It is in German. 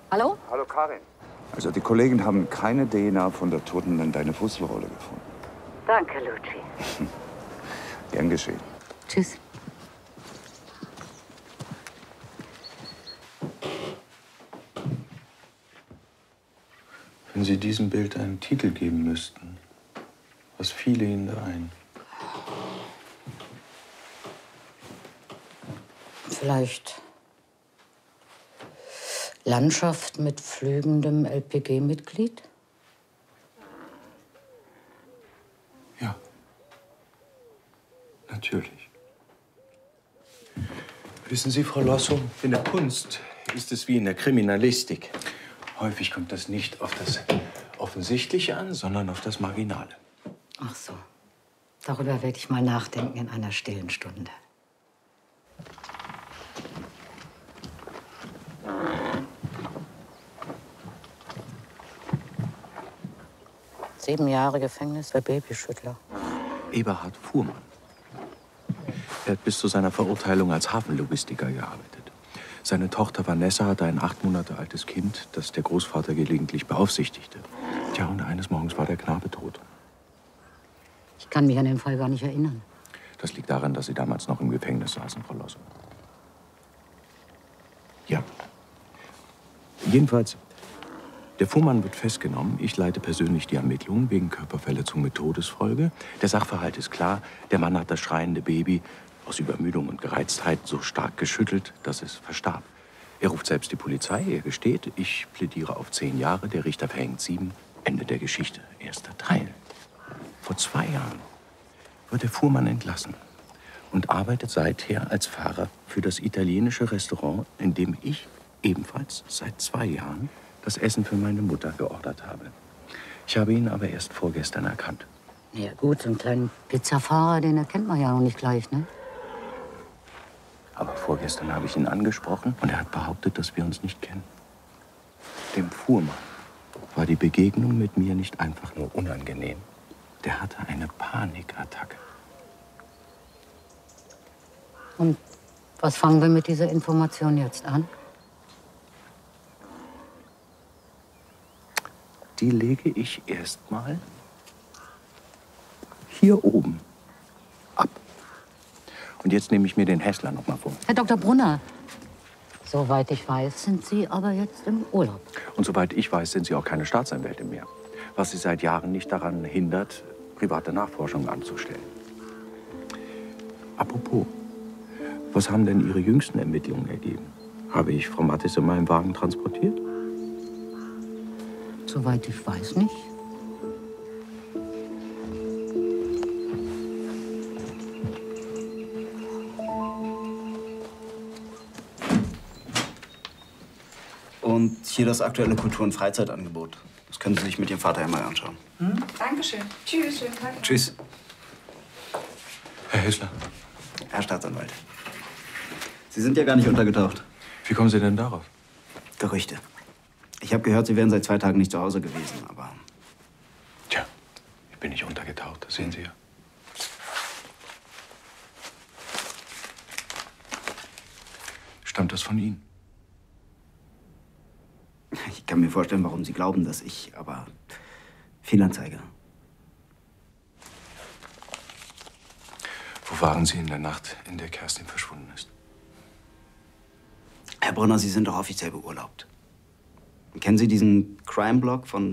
Hallo? Hallo Karin. Also die Kollegen haben keine DNA von der Toten in deine Fußrolle gefunden. Danke, Luci. Gern geschehen. Tschüss. Wenn Sie diesem Bild einen Titel geben müssten, was fiele Ihnen da ein? Vielleicht Landschaft mit pflügendem LPG-Mitglied? Ja, natürlich. Wissen Sie, Frau Losso, in der Kunst ist es wie in der Kriminalistik. Häufig kommt das nicht auf das Offensichtliche an, sondern auf das Marginale. Ach so. Darüber werde ich mal nachdenken in einer stillen Stunde. Sieben Jahre Gefängnis für Babyschüttler. Eberhard Fuhrmann. Er hat bis zu seiner Verurteilung als Hafenlogistiker gearbeitet. Seine Tochter Vanessa hatte ein 8 Monate altes Kind, das der Großvater gelegentlich beaufsichtigte. Tja, und eines Morgens war der Knabe tot. Ich kann mich an den Fall gar nicht erinnern. Das liegt daran, dass Sie damals noch im Gefängnis saßen, Frau Losso. Ja. Jedenfalls, der Fuhrmann wird festgenommen. Ich leite persönlich die Ermittlungen wegen Körperverletzung mit Todesfolge. Der Sachverhalt ist klar. Der Mann hat das schreiende Baby aus Übermüdung und Gereiztheit so stark geschüttelt, dass es verstarb. Er ruft selbst die Polizei, er gesteht. Ich plädiere auf 10 Jahre. Der Richter verhängt 7. Ende der Geschichte. Erster Teil. Vor 2 Jahren wird der Fuhrmann entlassen und arbeitet seither als Fahrer für das italienische Restaurant, in dem ich ebenfalls seit 2 Jahren das Essen für meine Mutter geordert habe. Ich habe ihn aber erst vorgestern erkannt. Ja gut, so einen kleinen Pizzafahrer, den erkennt man ja noch nicht gleich, ne? Aber vorgestern habe ich ihn angesprochen und er hat behauptet, dass wir uns nicht kennen. Dem Fuhrmann war die Begegnung mit mir nicht einfach nur unangenehm. Der hatte eine Panikattacke. Und was fangen wir mit dieser Information jetzt an? Die lege ich erstmal hier oben ab. Und jetzt nehme ich mir den Hässler noch mal vor. Herr Dr. Brunner, soweit ich weiß, sind Sie aber jetzt im Urlaub. Und soweit ich weiß, sind Sie auch keine Staatsanwältin mehr. Was Sie seit Jahren nicht daran hindert, private Nachforschungen anzustellen. Apropos, was haben denn Ihre jüngsten Ermittlungen ergeben? Habe ich Frau Mattis in meinem Wagen transportiert? Soweit ich weiß nicht. Und hier das aktuelle Kultur- und Freizeitangebot. Das können Sie sich mit Ihrem Vater ja mal anschauen. Dankeschön. Tschüss, schönen Tag. Tschüss. Herr Hässler, Herr Staatsanwalt. Sie sind ja gar nicht untergetaucht. wie kommen Sie denn darauf? Gerüchte. Ich habe gehört, Sie wären seit 2 Tagen nicht zu Hause gewesen, aber... Tja, ich bin nicht untergetaucht, das sehen Sie ja. Stammt das von Ihnen? Ich kann mir vorstellen, warum Sie glauben, dass ich, aber... Fehlanzeige. Wo waren Sie in der Nacht, in der Kerstin verschwunden ist? Herr Brunner, Sie sind doch offiziell beurlaubt. Kennen Sie diesen Crime-Blog von